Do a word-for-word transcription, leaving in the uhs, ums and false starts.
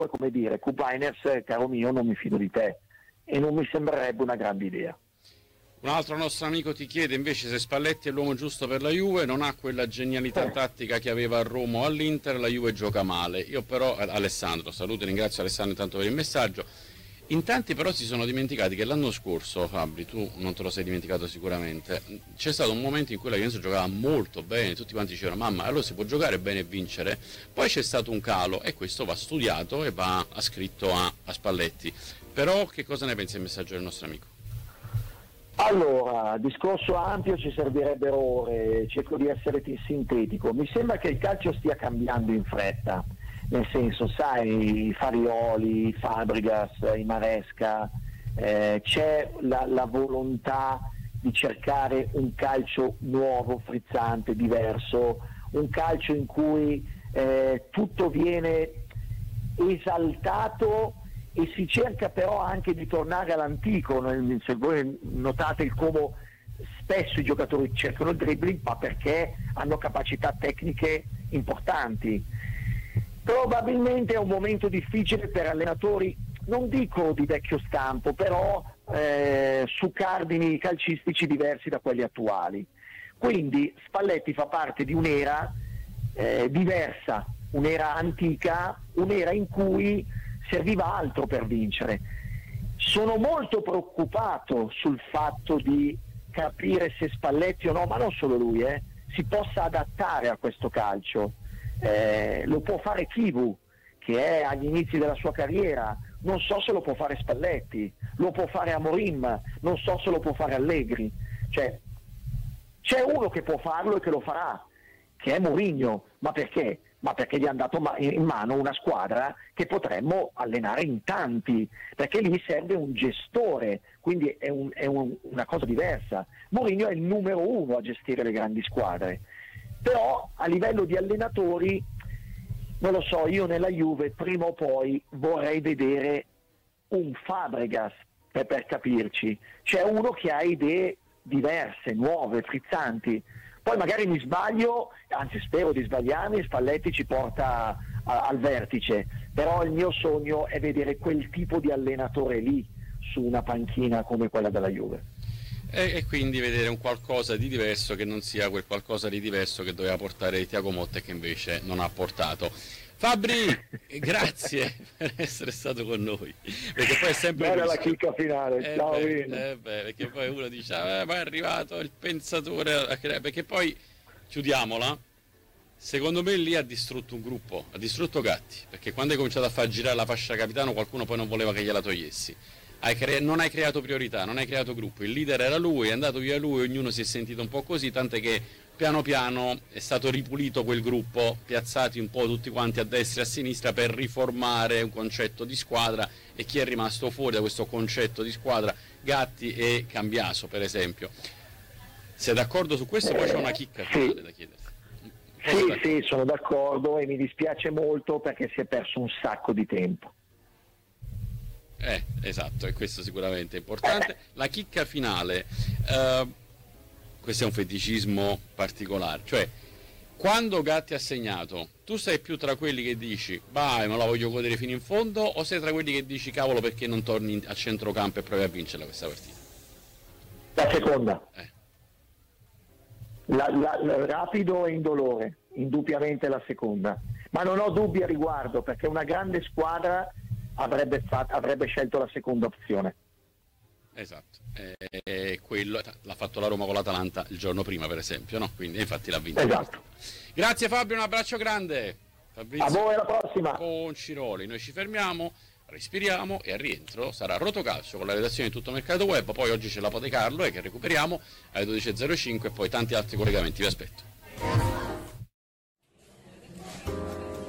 come dire, Kubainers, caro mio, non mi fido di te, e non mi sembrerebbe una grande idea. Un altro nostro amico ti chiede invece se Spalletti è l'uomo giusto per la Juve, non ha quella genialità eh. tattica che aveva a Roma o all'Inter, la Juve gioca male. Io però, Alessandro, saluto e ringrazio Alessandro intanto per il messaggio. In tanti però si sono dimenticati che l'anno scorso, Fabri, tu non te lo sei dimenticato sicuramente, c'è stato un momento in cui la Juventus giocava molto bene, tutti quanti dicevano mamma, allora si può giocare bene e vincere, poi c'è stato un calo e questo va studiato e va ascritto a, a Spalletti. Però che cosa ne pensi del messaggio del nostro amico? Allora, discorso ampio, ci servirebbero ore, cerco di essere sintetico. Mi sembra che il calcio stia cambiando in fretta, nel senso, sai, i Farioli, i Fabregas, i Maresca, eh, c'è la, la volontà di cercare un calcio nuovo, frizzante, diverso, un calcio in cui eh, tutto viene esaltato e si cerca però anche di tornare all'antico. Se voi notate il come spesso i giocatori cercano il dribbling, ma perché hanno capacità tecniche importanti. Probabilmente è un momento difficile per allenatori, non dico di vecchio stampo, però eh, su cardini calcistici diversi da quelli attuali. Quindi Spalletti fa parte di un'era eh, diversa, un'era antica, un'era in cui serviva altro per vincere. Sono molto preoccupato sul fatto di capire se Spalletti o no, ma non solo lui, eh, si possa adattare a questo calcio. Eh, lo può fare Chivu, che è agli inizi della sua carriera, non so se lo può fare Spalletti, lo può fare Amorim, non so se lo può fare Allegri. Cioè, c'è uno che può farlo e che lo farà, che è Mourinho. Ma perché? Ma perché gli hanno dato in mano una squadra che potremmo allenare in tanti, perché lì serve un gestore, quindi è, un, è un, una cosa diversa. Mourinho è il numero uno a gestire le grandi squadre, però a livello di allenatori, non lo so, io nella Juve prima o poi vorrei vedere un Fabregas, per, per capirci, c'è uno che ha idee diverse, nuove, frizzanti. Poi magari mi sbaglio, anzi spero di sbagliarmi, Spalletti ci porta a, al vertice, però il mio sogno è vedere quel tipo di allenatore lì su una panchina come quella della Juve. E, e quindi vedere un qualcosa di diverso che non sia quel qualcosa di diverso che doveva portare Thiago Motta e che invece non ha portato. Fabri, grazie per essere stato con noi, perché poi è sempre bella la chicca finale, eh ciao beh, eh beh, perché poi uno dice eh, poi è arrivato il pensatore, perché poi chiudiamola, secondo me lì ha distrutto un gruppo, ha distrutto Gatti, perché quando hai cominciato a far girare la fascia capitano qualcuno poi non voleva che gliela togliessi. Hai cre- non hai creato priorità, non hai creato gruppo, il leader era lui, è andato via lui, ognuno si è sentito un po' così, tant'è che piano piano è stato ripulito quel gruppo, piazzati un po' tutti quanti a destra e a sinistra per riformare un concetto di squadra, e chi è rimasto fuori da questo concetto di squadra? Gatti e Cambiaso, per esempio. Sei d'accordo su questo? Poi c'è una chicca finale sì. da chiederti. Sì, sì, sono d'accordo e mi dispiace molto perché si è perso un sacco di tempo. Eh, esatto, e questo sicuramente è importante. La chicca finale, eh, questo è un feticismo particolare, cioè quando Gatti ha segnato, tu sei più tra quelli che dici vai, me la voglio godere fino in fondo, o sei tra quelli che dici cavolo perché non torni a centrocampo e provi a vincerla questa partita? La seconda. Eh. La, la, la, rapido e indolore, indubbiamente la seconda, ma non ho dubbi a riguardo perché una grande squadra avrebbe, fatto, avrebbe scelto la seconda opzione. Esatto, e quello l'ha fatto la Roma con l'Atalanta il giorno prima, per esempio, no? Quindi infatti l'ha vinto. Esatto. Grazie Fabio, un abbraccio grande. Fabrizio, a voi, alla prossima. Con Ciroli, noi ci fermiamo, respiriamo e al rientro sarà Rotocalcio con la redazione di Tutto Mercato Web, poi oggi c'è la Pote Carlo e che recuperiamo alle dodici e zero cinque e poi tanti altri collegamenti, vi aspetto.